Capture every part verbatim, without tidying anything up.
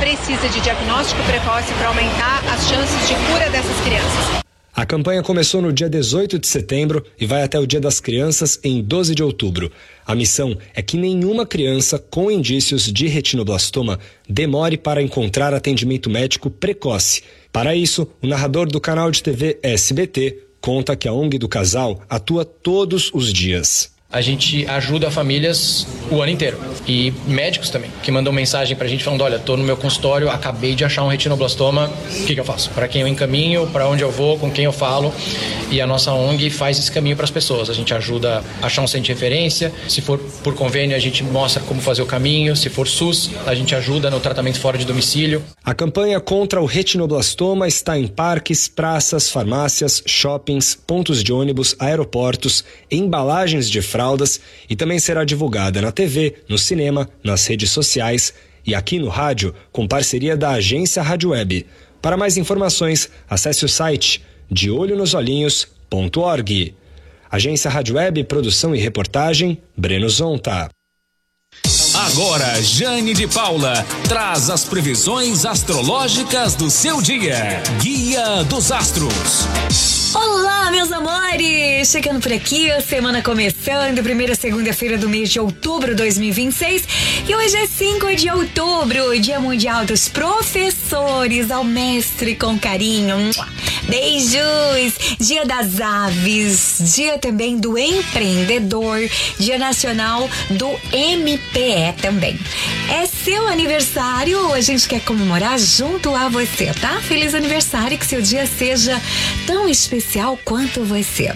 precisa de diagnóstico precoce para aumentar as chances de cura dessas crianças. A campanha começou no dia dezoito de setembro e vai até o Dia das Crianças em doze de outubro. A missão é que nenhuma criança com indícios de retinoblastoma demore para encontrar atendimento médico precoce. Para isso, o narrador do canal de T V S B T conta que a O N G do casal atua todos os dias. A gente ajuda famílias o ano inteiro. E médicos também, que mandam mensagem pra gente falando, olha, tô no meu consultório, acabei de achar um retinoblastoma, o que que eu faço? Para quem eu encaminho, para onde eu vou, com quem eu falo. E a nossa O N G faz esse caminho para as pessoas. A gente ajuda a achar um centro de referência. Se for por convênio, a gente mostra como fazer o caminho. Se for SUS, a gente ajuda no tratamento fora de domicílio. A campanha contra o retinoblastoma está em parques, praças, farmácias, shoppings, pontos de ônibus, aeroportos, embalagens de fraldas e também será divulgada na T V, no cinema, nas redes sociais e aqui no rádio com parceria da agência Rádio Web. Para mais informações, acesse o site de olho nos olhinhos ponto org. Agência Rádio Web, produção e reportagem, Breno Zonta. Agora, Jane de Paula traz as previsões astrológicas do seu dia. Guia dos Astros. Olá, meus amores! Chegando por aqui, a semana começando, primeira segunda-feira do mês de outubro de dois mil e vinte e seis. E hoje é cinco de outubro, Dia Mundial dos Professores, ao mestre com carinho. Beijos! Dia das Aves, dia também do Empreendedor, Dia Nacional do M P E também. É seu aniversário, a gente quer comemorar junto a você, tá? Feliz aniversário, que seu dia seja tão especial quanto você.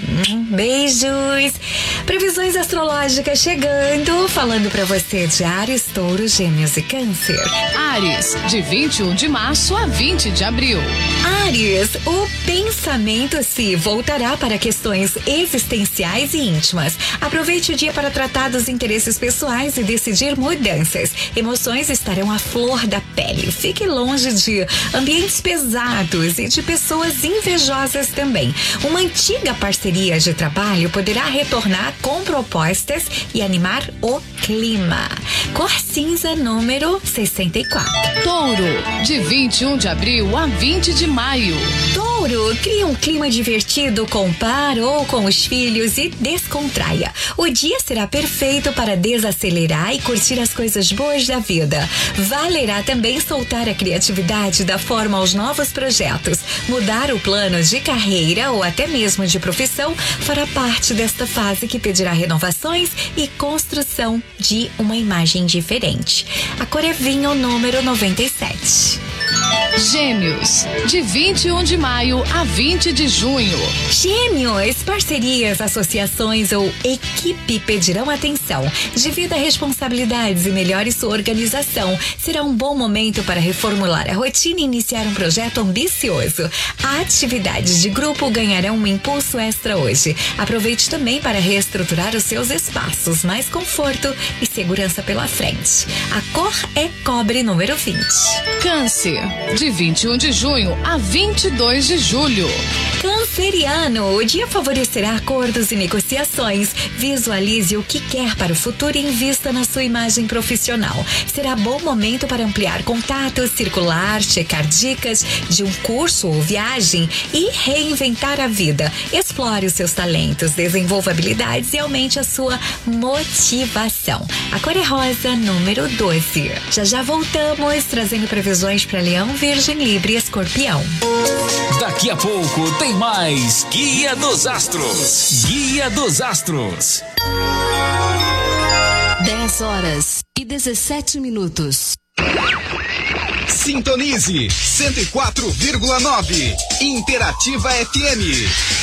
Beijos! Previsões astrológicas chegando, falando pra você de Áries, Touro, Gêmeos e Câncer. Áries, de vinte e um de março a vinte de abril. Áries, o pensamento se voltará para questões existenciais e íntimas. Aproveite o dia para tratar dos interesses pessoais e decidir mudanças. Emoções estarão à flor da pele. Fique longe de ambientes pesados e de pessoas invejosas também. Uma antiga parceria de trabalho poderá retornar com propostas e animar o clima. Cor cinza, número sessenta e quatro. Touro, de vinte e um de abril a vinte de maio. Touro, cria um clima divertido com o par ou com os filhos e descontraia. O dia será perfeito para desacelerar e curtir as coisas boas da vida. Valerá também soltar a criatividade da forma aos novos projetos. Mudar o plano de carreira ou até mesmo de profissão fará parte desta fase que pedirá renovações e construção de uma imagem diferente. A cor é vinho, número noventa e sete. Gêmeos, de vinte e um de maio a vinte de junho. Gêmeos, parcerias, associações ou equipe pedirão atenção. Divida responsabilidades e melhore sua organização. Será um bom momento para reformular a rotina e iniciar um projeto ambicioso. Atividades de grupo ganharão um impulso extra hoje. Aproveite também para reestruturar os seus espaços. Mais conforto e segurança pela frente. A cor é cobre, número vinte. Câncer, de vinte e um de junho a vinte e dois de julho. Canceriano, o dia favorecerá acordos e negociações. Visualize o que quer para o futuro e invista na sua imagem profissional. Será bom momento para ampliar contatos, circular, checar dicas de um curso ou viagem e reinventar a vida. Explore os seus talentos, desenvolva habilidades e aumente a sua motivação. A cor é rosa, número doze. Já já voltamos trazendo previsões para Leão, Virgem, Libra e Escorpião. Daqui a pouco tem mais Guia dos Astros. Guia dos Astros. dez horas e dezessete minutos. Sintonize cento e quatro vírgula nove. Interativa F M.